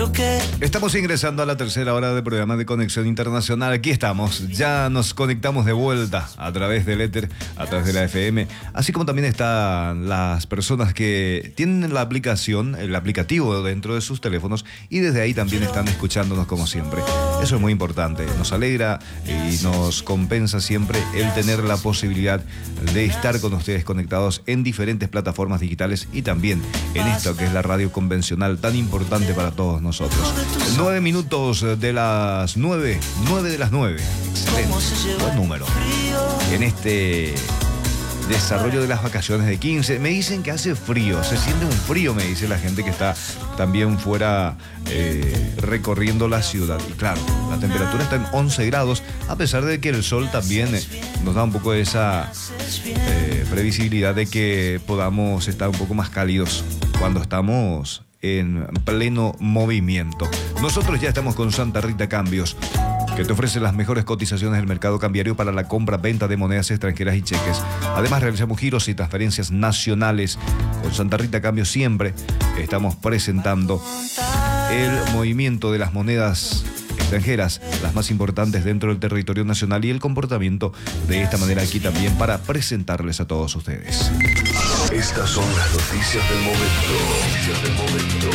Estamos ingresando a la tercera hora del programa de Conexión Internacional. Aquí estamos, ya nos conectamos de vuelta a través del éter, a través de la FM, así como también están las personas que tienen la aplicación, el aplicativo dentro de sus teléfonos y desde ahí también están escuchándonos como siempre. Eso es muy importante, nos alegra y nos compensa siempre el tener la posibilidad de estar con ustedes conectados en diferentes plataformas digitales y también en esto que es la radio convencional tan importante para todos nosotros. 9 minutos de las 9, 9 de las 9. Excelente, buen número. En este desarrollo de las vacaciones de 15, me dicen que hace frío, se siente un frío, me dice la gente que está también fuera recorriendo la ciudad. Y claro, la temperatura está en 11 grados, a pesar de que el sol también nos da un poco de esa previsibilidad de que podamos estar un poco más cálidos cuando estamos en pleno movimiento. Nosotros ya estamos con Santa Rita Cambios, que te ofrece las mejores cotizaciones del mercado cambiario para la compra-venta de monedas extranjeras y cheques. Además, realizamos giros y transferencias nacionales. Con Santa Rita Cambios siempre estamos presentando el movimiento de las monedas extranjeras, las más importantes dentro del territorio nacional, y el comportamiento de esta manera aquí también para presentarles a todos ustedes. Estas son las noticias del momento.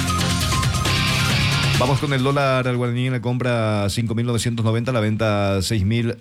Vamos con el dólar al guaraní en la compra 5.990, la venta 6.080.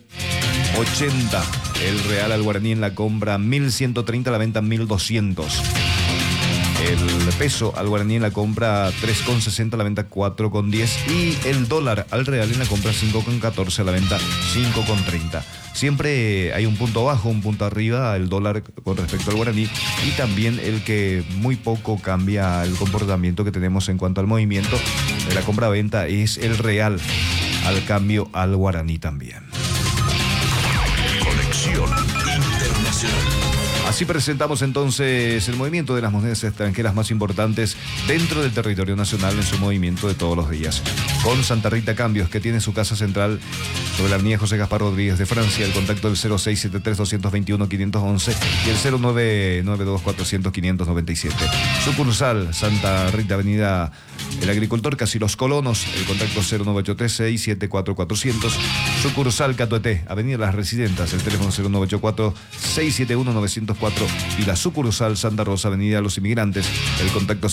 El real al guaraní en la compra 1.130, la venta 1.200. El peso al guaraní en la compra 3,60, la venta 4,10. Y el dólar al real en la compra 5,14, la venta 5,30. Siempre hay un punto abajo, un punto arriba, el dólar con respecto al guaraní, y también el que muy poco cambia el comportamiento que tenemos en cuanto al movimiento de la compra-venta es el real al cambio al guaraní también. Conexión Internacional. Así presentamos entonces el movimiento de las monedas extranjeras más importantes dentro del territorio nacional en su movimiento de todos los días. Con Santa Rita Cambios, que tiene su casa central sobre la avenida José Gaspar Rodríguez de Francia, el contacto del 0673-221-511 y el 0992-400-597. Sucursal Santa Rita, avenida El Agricultor, casi Los Colonos, el contacto 0983-674-400. Sucursal Catueté, avenida Las Residentas, el teléfono 0984-671-904 y la sucursal Santa Rosa, avenida Los Inmigrantes, el contacto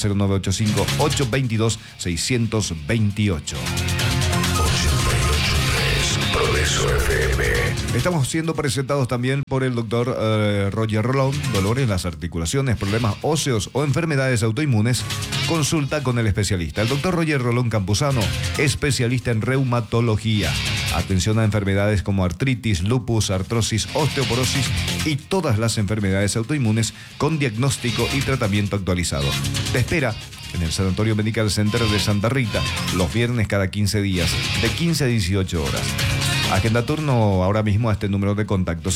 0985-822-628. Progreso FM. Estamos siendo presentados también por el doctor Roger Rolón. Dolores en las articulaciones, problemas óseos o enfermedades autoinmunes, consulta con el especialista. El doctor Roger Rolón Campuzano, especialista en reumatología. Atención a enfermedades como artritis, lupus, artrosis, osteoporosis y todas las enfermedades autoinmunes con diagnóstico y tratamiento actualizado. Te espera en el Sanatorio Medical Center de Santa Rita los viernes cada 15 días, de 15 a 18 horas. Agenda turno ahora mismo a este número de contacto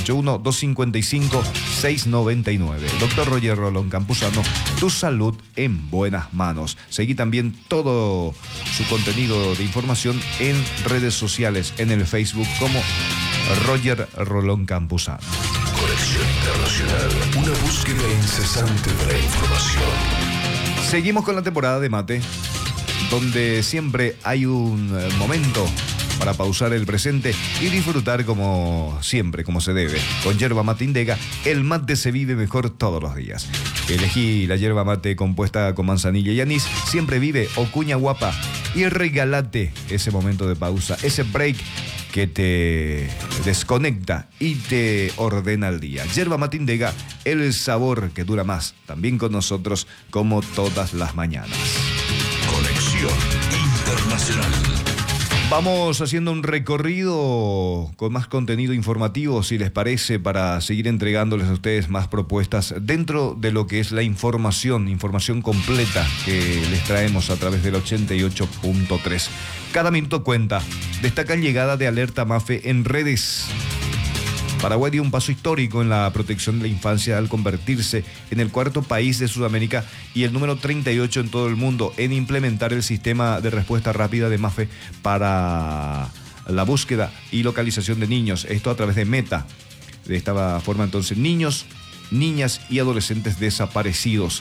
0981-255-699. Doctor Roger Rolón Campuzano, tu salud en buenas manos. Seguí también todo su contenido de información en redes sociales, en el Facebook como Roger Rolón Campuzano. Conexión Internacional, una búsqueda incesante de la información. Seguimos con la temporada de mate, donde siempre hay un momento para pausar el presente y disfrutar como siempre, como se debe. Con yerba mate Indega, el mate se vive mejor todos los días. Elegí la yerba mate compuesta con manzanilla y anís, siempre vive o cuña guapa, y regalate ese momento de pausa, ese break que te desconecta y te ordena el día. Yerba mate Indega, el sabor que dura más, también con nosotros como todas las mañanas. Conexión Internacional. Vamos haciendo un recorrido con más contenido informativo, si les parece, para seguir entregándoles a ustedes más propuestas dentro de lo que es la información completa que les traemos a través del 88.3. Cada minuto cuenta. Destaca llegada de alerta MAFE en redes. Paraguay dio un paso histórico en la protección de la infancia al convertirse en el cuarto país de Sudamérica y el número 38 en todo el mundo en implementar el sistema de respuesta rápida de MAFE para la búsqueda y localización de niños. Esto a través de Meta. De esta forma, entonces, niños, niñas y adolescentes desaparecidos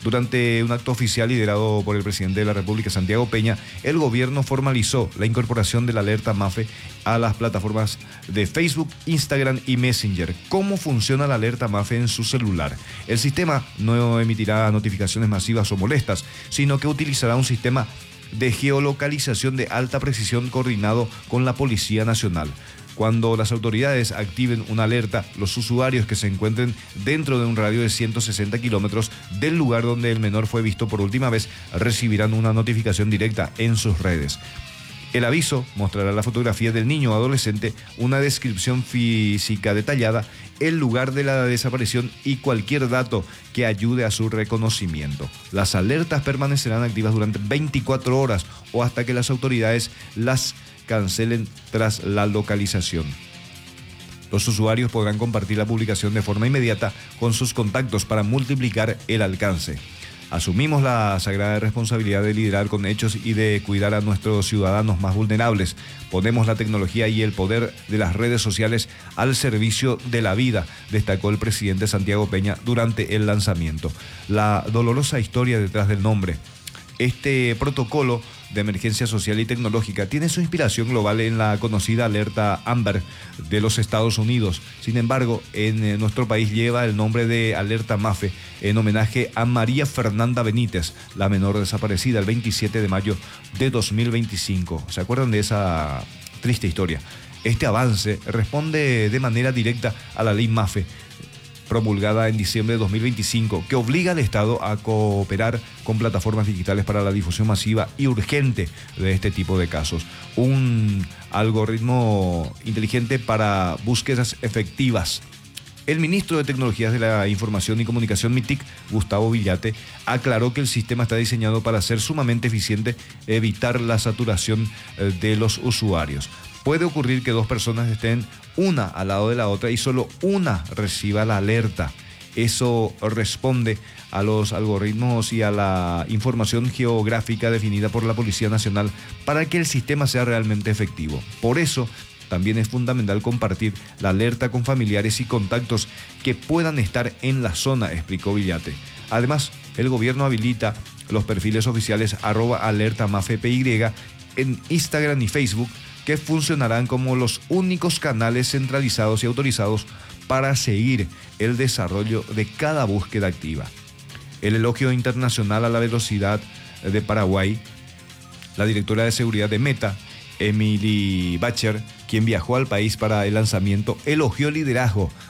Durante un acto oficial liderado por el presidente de la República, Santiago Peña, el gobierno formalizó la incorporación de la alerta MAFE a las plataformas de Facebook, Instagram y Messenger. ¿Cómo funciona la alerta MAFE en su celular? El sistema no emitirá notificaciones masivas o molestas, sino que utilizará un sistema de geolocalización de alta precisión coordinado con la Policía Nacional. Cuando las autoridades activen una alerta, los usuarios que se encuentren dentro de un radio de 160 kilómetros del lugar donde el menor fue visto por última vez recibirán una notificación directa en sus redes. El aviso mostrará la fotografía del niño o adolescente, una descripción física detallada, el lugar de la desaparición y cualquier dato que ayude a su reconocimiento. Las alertas permanecerán activas durante 24 horas o hasta que las autoridades las cancelen tras la localización. Los usuarios podrán compartir la publicación de forma inmediata con sus contactos para multiplicar el alcance. Asumimos la sagrada responsabilidad de liderar con hechos y de cuidar a nuestros ciudadanos más vulnerables. Ponemos la tecnología y el poder de las redes sociales al servicio de la vida, destacó el presidente Santiago Peña durante el lanzamiento. La dolorosa historia detrás del nombre. Este protocolo de emergencia social y tecnológica tiene su inspiración global en la conocida alerta Amber de los Estados Unidos. Sin embargo, en nuestro país lleva el nombre de alerta MAFE en homenaje a María Fernanda Benítez, la menor desaparecida el 27 de mayo de 2025. ¿Se acuerdan de esa triste historia? Este avance responde de manera directa a la ley MAFE, promulgada en diciembre de 2025, que obliga al Estado a cooperar con plataformas digitales para la difusión masiva y urgente de este tipo de casos. Un algoritmo inteligente para búsquedas efectivas. El ministro de Tecnologías de la Información y Comunicación, MITIC, Gustavo Villate, aclaró que el sistema está diseñado para ser sumamente eficiente, evitar la saturación de los usuarios. Puede ocurrir que dos personas estén una al lado de la otra y solo una reciba la alerta. Eso responde a los algoritmos y a la información geográfica definida por la Policía Nacional para que el sistema sea realmente efectivo. Por eso, también es fundamental compartir la alerta con familiares y contactos que puedan estar en la zona, explicó Villate. Además, el gobierno habilita los perfiles oficiales @alertamafepy en Instagram y Facebook, que funcionarán como los únicos canales centralizados y autorizados para seguir el desarrollo de cada búsqueda activa. El elogio internacional a la velocidad de Paraguay. La directora de seguridad de Meta, Emily Bacher, quien viajó al país para el lanzamiento, elogió el liderazgo